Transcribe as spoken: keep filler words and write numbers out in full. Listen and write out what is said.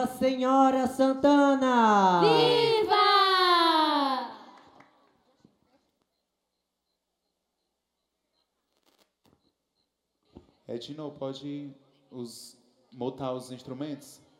Senhora Santana! Viva! Edno, pode os, montar os instrumentos?